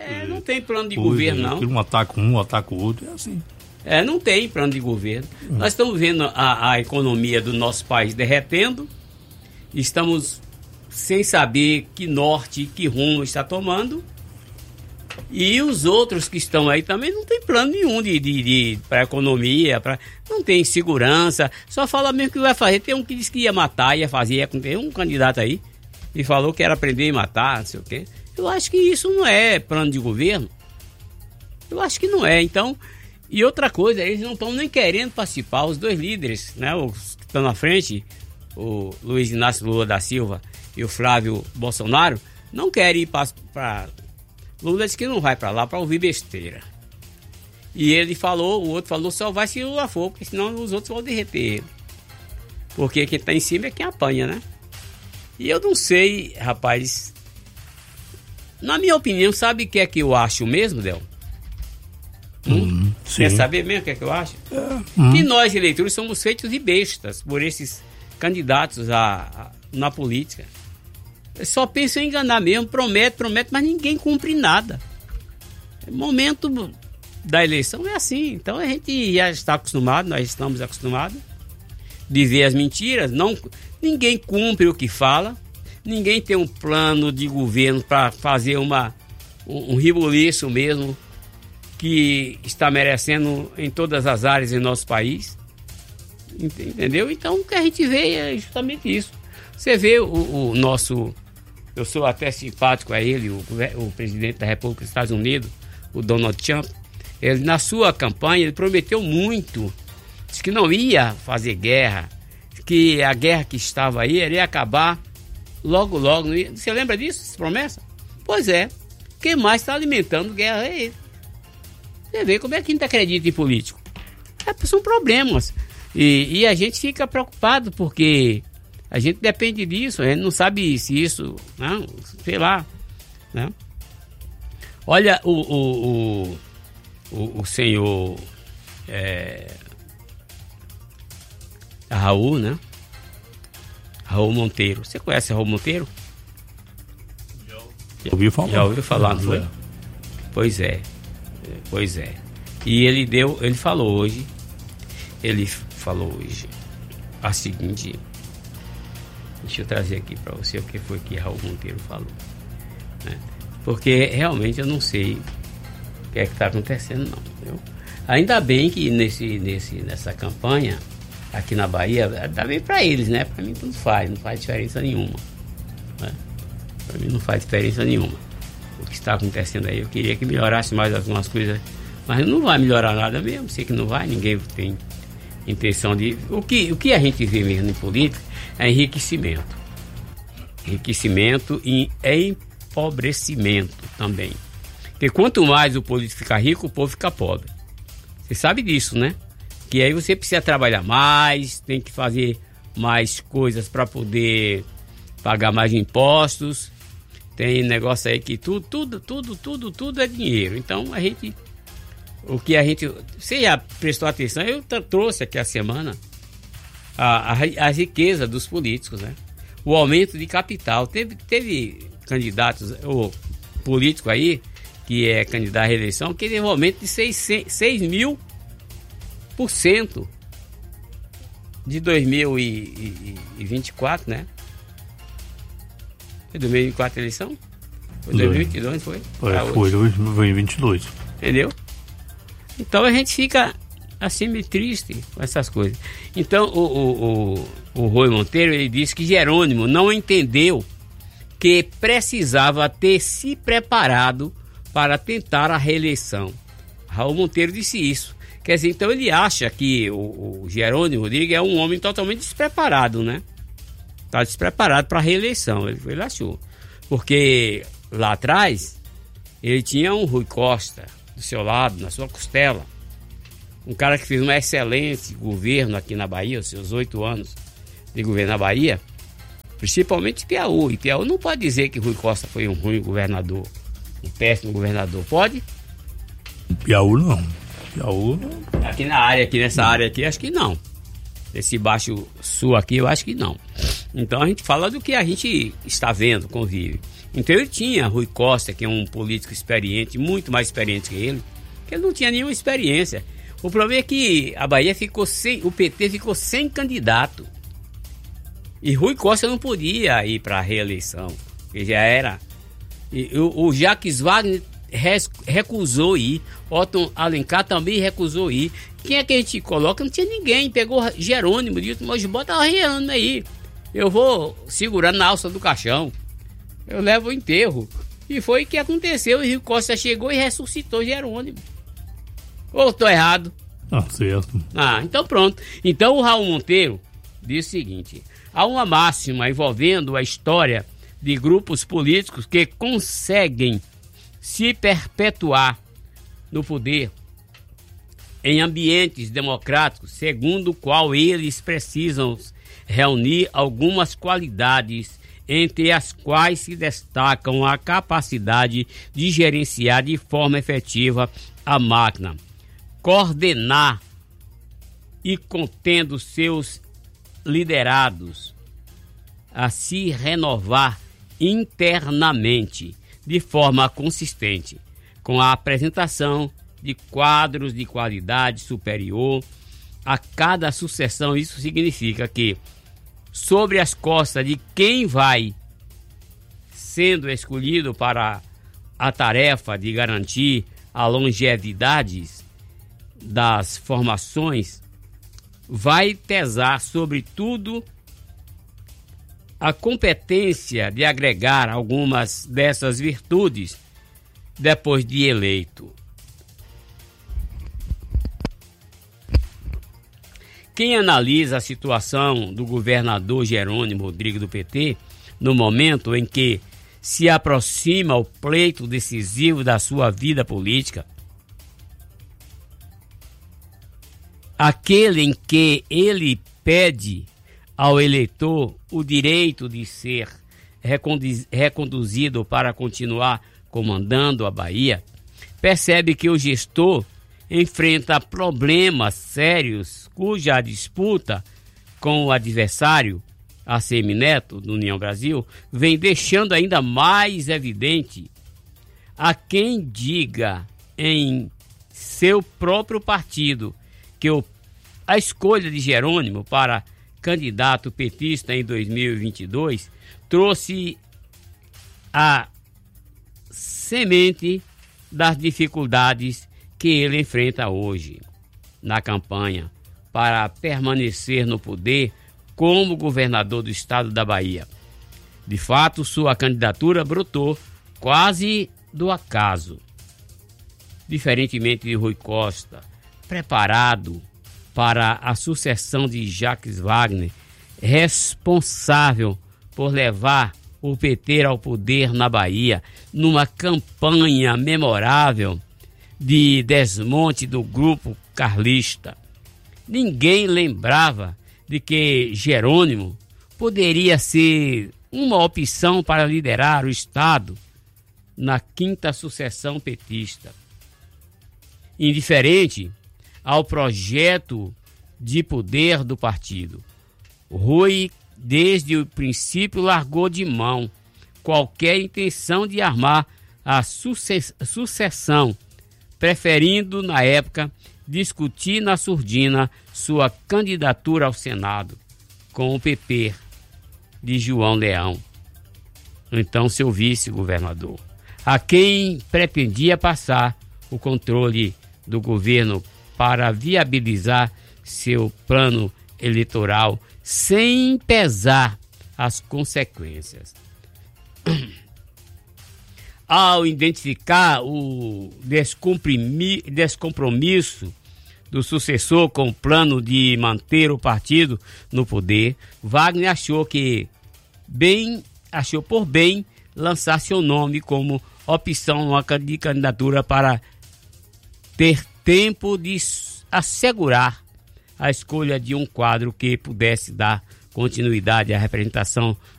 Não tem plano de governo, não. Um ataca um, ataca o outro, é assim. Não tem plano de governo. Nós estamos vendo a economia do nosso país derretendo, estamos sem saber que norte, que rumo está tomando, e os outros que estão aí também não tem plano nenhum para a economia, não tem segurança, só fala mesmo que vai fazer. Tem um que disse que ia matar, ia fazer, tem um candidato aí, e falou que era aprender a matar, não sei o quê. Eu acho que isso não é plano de governo. Eu acho que não é, então... E outra coisa, eles não estão nem querendo participar, os dois líderes, né, os que estão na frente, o Luiz Inácio Lula da Silva e o Flávio Bolsonaro, não querem ir para... Lula disse que não vai para lá para ouvir besteira. E ele falou, o outro falou, só vai se Lula for, porque senão os outros vão derreter ele. Porque quem está em cima é quem apanha, né? E eu não sei, rapaz, na minha opinião, sabe o que é que eu acho mesmo, Del? Quer saber mesmo o que é que eu acho? Que nós, eleitores, somos feitos de bestas por esses candidatos na política. Só pensam em enganar mesmo, promete, mas ninguém cumpre nada. O momento da eleição é assim. Então a gente já está acostumado, nós estamos acostumados de ver as mentiras. Ninguém cumpre o que fala, ninguém tem um plano de governo para fazer um rebuliço mesmo, que está merecendo em todas as áreas em nosso país, entendeu? Então o que a gente vê é justamente isso. Você vê o nosso, eu sou até simpático a ele, o presidente da República dos Estados Unidos, o Donald Trump. Ele, na sua campanha, ele prometeu muito, disse que não ia fazer guerra, que a guerra que estava aí ia acabar logo. Você lembra disso, essa promessa? Pois é, quem mais está alimentando guerra é ele. Você vê como é que a gente acredita em político. São problemas. E a gente fica preocupado porque a gente depende disso. A gente não sabe se isso... Não, sei lá. Né? Olha o senhor Raul, né? Raul Monteiro. Você conhece Raul Monteiro? Já ouviu falar, não foi? Pois é. E ele falou hoje a seguinte, deixa eu trazer aqui para você o que foi que Raul Monteiro falou, né? Porque realmente eu não sei o que é que está acontecendo, não, entendeu? Ainda bem que nessa campanha aqui na Bahia, dá bem para eles, né? Para mim não faz diferença nenhuma, né? Para mim não faz diferença nenhuma o que está acontecendo aí. Eu queria que melhorasse mais algumas coisas, mas não vai melhorar nada mesmo. Sei que não vai, ninguém tem intenção de... O que a gente vê mesmo em política é enriquecimento e empobrecimento também. Porque quanto mais o político fica rico, o povo fica pobre. Você sabe disso, né? Que aí você precisa trabalhar mais, tem que fazer mais coisas para poder pagar mais impostos. Tem negócio aí que tudo é dinheiro. Então você já prestou atenção? Eu trouxe aqui a semana a riqueza dos políticos, né? O aumento de capital. Teve candidatos, ou político aí, que é candidato à reeleição, que teve um aumento de 6.000% de 2024, né? Foi 2024 a eleição? Foi 2022, foi? Foi 2022. Entendeu? Então a gente fica assim meio triste com essas coisas. Então o Rui Monteiro, ele disse que Jerônimo não entendeu que precisava ter se preparado para tentar a reeleição. Raul Monteiro disse isso. Quer dizer, então ele acha que o Jerônimo Rodrigues é um homem totalmente despreparado, né? Está despreparado para a reeleição, ele achou. Porque lá atrás, ele tinha um Rui Costa do seu lado, na sua costela. Um cara que fez um excelente governo aqui na Bahia, os seus 8 anos de governo na Bahia, principalmente Piauí. E Piauí não pode dizer que Rui Costa foi um ruim governador, um péssimo governador, pode? Piauí não. Aqui nessa área aqui, acho que não. desse Baixo Sul aqui, eu acho que não. Então a gente fala do que a gente está vendo, convive. Então ele tinha Rui Costa, que é um político experiente, muito mais experiente que ele não tinha nenhuma experiência. O problema é que a Bahia o PT ficou sem candidato. E Rui Costa não podia ir para a reeleição, porque já era. E o Jacques Wagner recusou ir, Otton Alencar também recusou ir. Quem é que a gente coloca? Não tinha ninguém. Pegou Jerônimo, disse, mas bota arreando aí. Eu vou segurar na alça do caixão. Eu levo o enterro. E foi o que aconteceu. E Rui Costa chegou e ressuscitou Jerônimo. Ou estou errado? Certo. Então pronto. Então o Raul Monteiro diz o seguinte: há uma máxima envolvendo a história de grupos políticos que conseguem se perpetuar no poder em ambientes democráticos, segundo o qual eles precisam reunir algumas qualidades, entre as quais se destacam a capacidade de gerenciar de forma efetiva a máquina, coordenar e contendo seus liderados, a se renovar internamente de forma consistente, com a apresentação de quadros de qualidade superior a cada sucessão. Isso significa que, sobre as costas de quem vai sendo escolhido para a tarefa de garantir a longevidade das formações, vai pesar sobretudo a competência de agregar algumas dessas virtudes depois de eleito. Quem analisa a situação do governador Jerônimo Rodrigues do PT, no momento em que se aproxima o pleito decisivo da sua vida política, aquele em que ele pede ao eleitor o direito de ser reconduzido para continuar comandando a Bahia, percebe que o gestor enfrenta problemas sérios cuja disputa com o adversário, ACM Neto, do União Brasil, vem deixando ainda mais evidente a quem diga em seu próprio partido que a escolha de Jerônimo para candidato petista em 2022 trouxe a semente das dificuldades que ele enfrenta hoje na campanha para permanecer no poder como governador do estado da Bahia. De fato, sua candidatura brotou quase do acaso. Diferentemente de Rui Costa, preparado para a sucessão de Jacques Wagner, responsável por levar o PT ao poder na Bahia, numa campanha memorável de desmonte do grupo carlista. Ninguém lembrava de que Jerônimo poderia ser uma opção para liderar o Estado na quinta sucessão petista. Indiferente ao projeto de poder do partido, Rui, desde o princípio, largou de mão qualquer intenção de armar a sucessão, preferindo, na época, discutir na surdina sua candidatura ao Senado com o PP de João Leão, então seu vice-governador, a quem pretendia passar o controle do governo para viabilizar seu plano eleitoral sem pesar as consequências. Ao identificar o descompromisso do sucessor com o plano de manter o partido no poder, Wagner achou por bem lançar seu nome como opção de candidatura para ter tempo de assegurar a escolha de um quadro que pudesse dar continuidade à representação